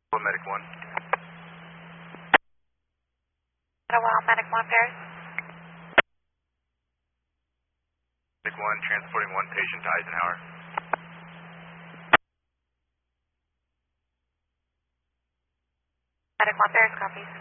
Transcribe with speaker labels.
Speaker 1: Medic 1.
Speaker 2: Well, Medic 1 Paris.
Speaker 1: Medic 1, transporting one patient to Eisenhower.
Speaker 2: Medic 1 Paris copies.